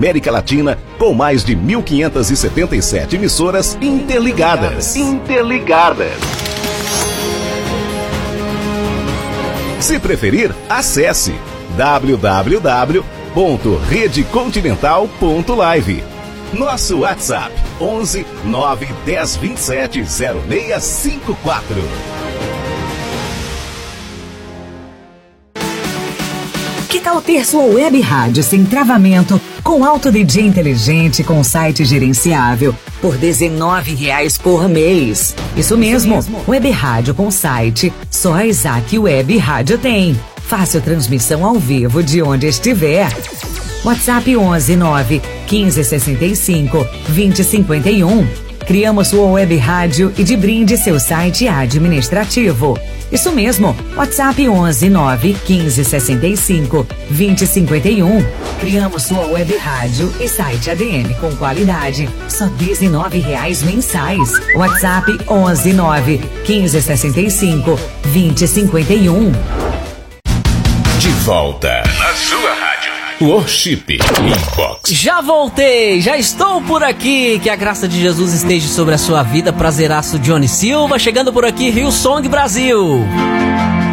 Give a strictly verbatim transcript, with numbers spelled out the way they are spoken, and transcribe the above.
América Latina, com mais de mil quinhentas e setenta e sete emissoras interligadas. Interligadas. Se preferir, acesse w w w ponto rede continental ponto live. Nosso WhatsApp onze nove dez vinte e sete zero seis cinco quatro. Que tal ter sua web rádio sem travamento, com alto D J inteligente, com site gerenciável, por dezenove reais por mês? Isso mesmo, Isso mesmo. Web rádio com site, só a Isaac Web Rádio tem. Fácil transmissão ao vivo de onde estiver. WhatsApp onze nove quinze sessenta e cinco vinte cinquenta e um. Criamos sua web rádio e de brinde seu site administrativo. Isso mesmo, WhatsApp onze nove quinze sessenta e cinco vinte cinquenta e um. Criamos sua web rádio e site A D M com qualidade, só dezenove reais mensais. WhatsApp onze nove quinze sessenta e cinco vinte cinquenta e um. De volta na sua rádio. Worship Inbox. Já voltei, já estou por aqui. Que a graça de Jesus esteja sobre a sua vida. Prazeraço Johnny Silva, chegando por aqui, Hillsong Brasil.